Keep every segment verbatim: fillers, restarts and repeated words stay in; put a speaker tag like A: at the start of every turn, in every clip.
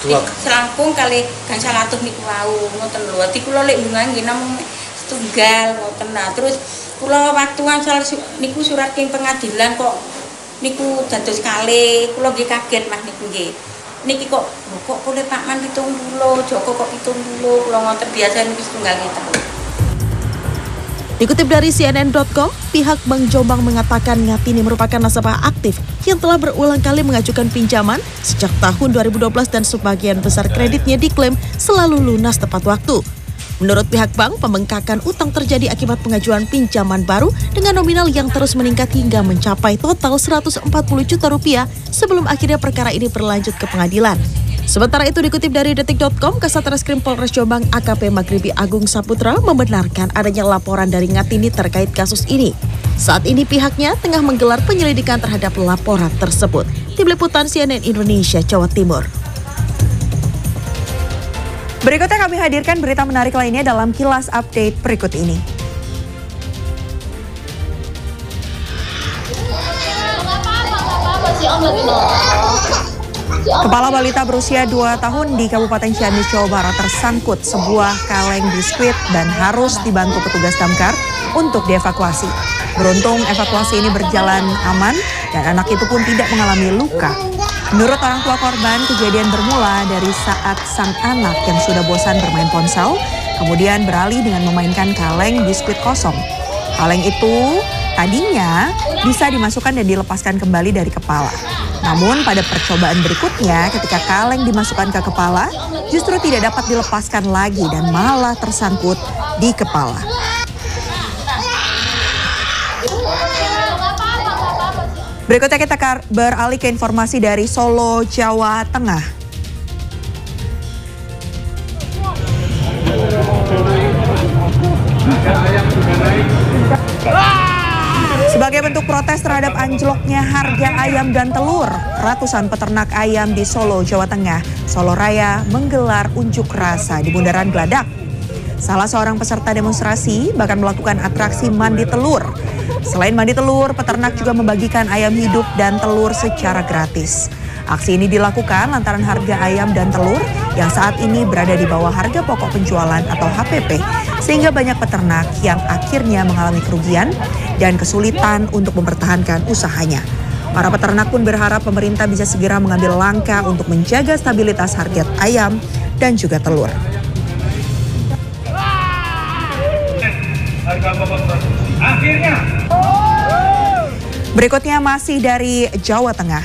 A: Dua.
B: Selangkung kali gangsal atus niku wau ngoten lho. Dadi kula lek bunga nggih namung setunggal ngoten. Nah, terus kula waktu angsal niku surat king pengadilan kok niku dados kalih. Kula nggih kaget Mas niku nggih. Niki kok kok boleh Pak Man pitung puluh, Joko kok pitung puluh, kula ngoten biasa niku setunggal gitu.
C: Dikutip dari C N N titik com, pihak Bank Jombang mengatakan Ngatini merupakan nasabah aktif yang telah berulang kali mengajukan pinjaman sejak tahun dua ribu dua belas dan sebagian besar kreditnya diklaim selalu lunas tepat waktu. Menurut pihak bank, pembengkakan utang terjadi akibat pengajuan pinjaman baru dengan nominal yang terus meningkat hingga mencapai total seratus empat puluh juta rupiah sebelum akhirnya perkara ini berlanjut ke pengadilan. Sementara itu dikutip dari detik titik com, Kasat Reskrim Polres Jombang A K P Maghribi Agung Saputra membenarkan adanya laporan dari Ngatini terkait kasus ini. Saat ini pihaknya tengah menggelar penyelidikan terhadap laporan tersebut. Tim Liputan C N N Indonesia, Jawa Timur.
D: Berikutnya kami hadirkan berita menarik lainnya dalam Kilas Update berikut ini. Kepala balita berusia dua tahun di Kabupaten Ciamis, Jawa Barat tersangkut sebuah kaleng biskuit dan harus dibantu petugas damkar untuk dievakuasi. Beruntung evakuasi ini berjalan aman dan anak itu pun tidak mengalami luka. Menurut orang tua korban, kejadian bermula dari saat sang anak yang sudah bosan bermain ponsel, kemudian beralih dengan memainkan kaleng biskuit kosong. Kaleng itu tadinya bisa dimasukkan dan dilepaskan kembali dari kepala. Namun pada percobaan berikutnya ketika kaleng dimasukkan ke kepala, justru tidak dapat dilepaskan lagi dan malah tersangkut di kepala. Berikutnya kita beralih ke informasi dari Solo, Jawa Tengah. Sebagai bentuk protes terhadap anjloknya harga ayam dan telur, ratusan peternak ayam di Solo, Jawa Tengah, Solo Raya menggelar unjuk rasa di Bundaran Gladak. Salah seorang peserta demonstrasi bahkan melakukan atraksi mandi telur. Selain mandi telur, peternak juga membagikan ayam hidup dan telur secara gratis. Aksi ini dilakukan lantaran harga ayam dan telur yang saat ini berada di bawah harga pokok penjualan atau H P P, sehingga banyak peternak yang akhirnya mengalami kerugian dan kesulitan untuk mempertahankan usahanya. Para peternak pun berharap pemerintah bisa segera mengambil langkah untuk menjaga stabilitas harga ayam dan juga telur.
E: Akhirnya.
D: Berikutnya masih dari Jawa Tengah.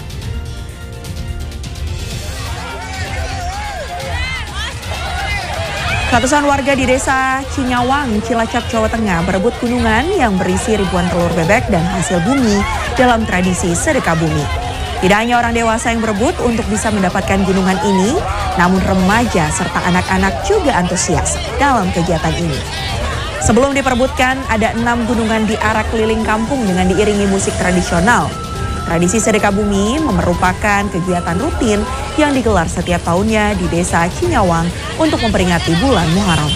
D: Ratusan warga di desa Cinyawang, Cilacap, Jawa Tengah berebut gunungan yang berisi ribuan telur bebek dan hasil bumi dalam tradisi sedekah bumi. Tidak hanya orang dewasa yang berebut untuk bisa mendapatkan gunungan ini, namun remaja serta anak-anak juga antusias dalam kegiatan ini. Sebelum diperebutkan, ada enam gunungan diarak keliling kampung dengan diiringi musik tradisional. Tradisi sedekah bumi merupakan kegiatan rutin yang digelar setiap tahunnya di desa Cinyawang untuk memperingati bulan Muharram.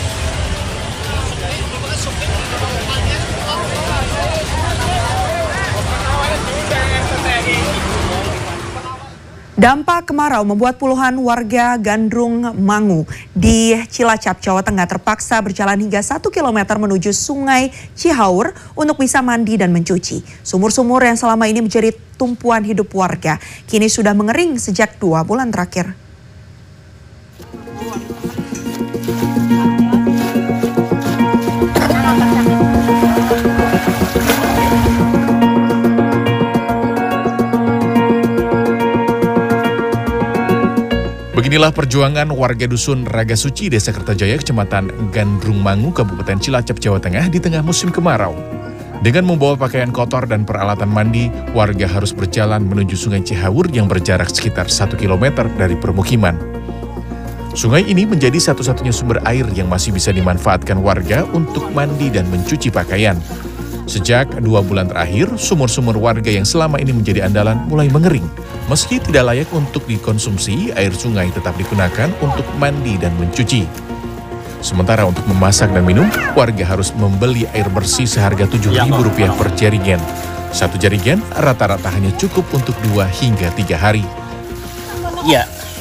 D: Dampak kemarau membuat puluhan warga Gandrung Mangu di Cilacap, Jawa Tengah terpaksa berjalan hingga satu kilometer menuju Sungai Cihaur untuk bisa mandi dan mencuci. Sumur-sumur yang selama ini menjadi tumpuan hidup warga kini sudah mengering sejak dua bulan terakhir.
F: Beginilah perjuangan warga dusun Raga Suci, Desa Kertajaya, Kecamatan Gandrung Mangu, Kabupaten Cilacap, Jawa Tengah di tengah musim kemarau. Dengan membawa pakaian kotor dan peralatan mandi, warga harus berjalan menuju Sungai Cihaur yang berjarak sekitar satu kilometer dari permukiman. Sungai ini menjadi satu-satunya sumber air yang masih bisa dimanfaatkan warga untuk mandi dan mencuci pakaian. Sejak dua bulan terakhir, sumur-sumur warga yang selama ini menjadi andalan mulai mengering. Meski tidak layak untuk dikonsumsi, air sungai tetap digunakan untuk mandi dan mencuci. Sementara untuk memasak dan minum, warga harus membeli air bersih seharga tujuh ribu rupiah per jerigen. Satu jerigen rata-rata hanya cukup untuk dua hingga tiga hari.
A: Iya.